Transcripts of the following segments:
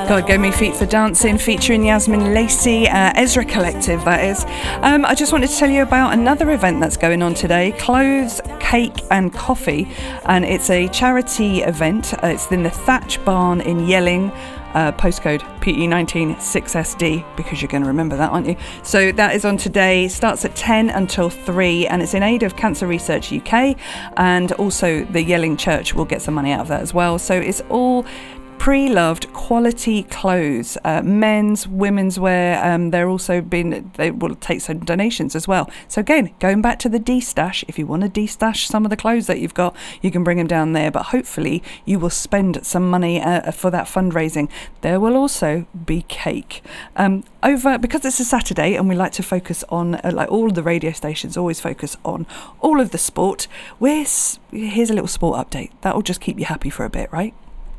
God Gave Me Feet for Dancing, featuring Yasmin Lacey, Ezra Collective, that is. I just wanted to tell you about another event that's going on today, Clothes, Cake and Coffee, and it's a charity event. It's in the Thatch Barn in Yelling. Postcode PE19 6SD, because you're going to remember that, aren't you? So that is on today, starts at 10 until 3, and it's in aid of Cancer Research UK, and also the Yelling Church will get some money out of that as well. So it's all pre-loved quality clothes, men's, women's wear. They will take some donations as well. So again, going back to the D-stash, if you want to D-stash some of the clothes that you've got, you can bring them down there, but hopefully you will spend some money for that fundraising. There will also be cake. Because it's a Saturday and we like to focus on, like all of the radio stations always focus on all of the sport, here's a little sport update. That will just keep you happy for a bit, right?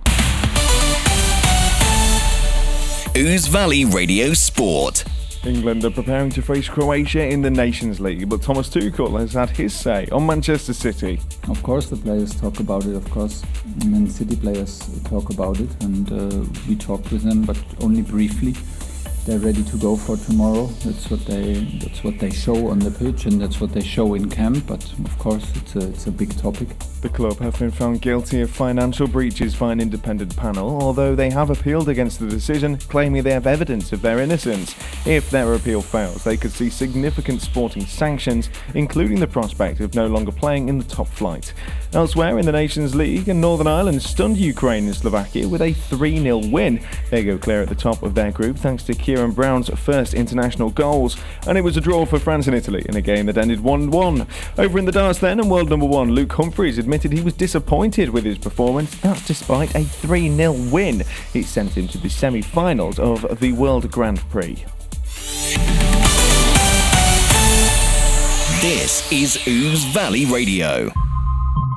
Ouse Valley Radio Sport. England are preparing to face Croatia in the Nations League, but Thomas Tuchel has had his say on Manchester City. Of course the players talk about it, of course. Man City players talk about it, and we talked with them, but only briefly. They're ready to go for tomorrow. That's what they show on the pitch, and that's what they show in camp. But of course, it's a big topic. The club have been found guilty of financial breaches by an independent panel, although they have appealed against the decision, claiming they have evidence of their innocence. If their appeal fails, they could see significant sporting sanctions, including the prospect of no longer playing in the top flight. Elsewhere in the Nations League, Northern Ireland stunned Ukraine and Slovakia with a 3-0 win. They go clear at the top of their group thanks to Kieran Brown's first international goals, and it was a draw for France and Italy in a game that ended 1-1. Over in the darts then, and world number 1 Luke Humphries admitted he was disappointed with his performance. That's despite a 3-0 win. It sent him to the semi-finals of the World Grand Prix. This is Ouse Valley Radio.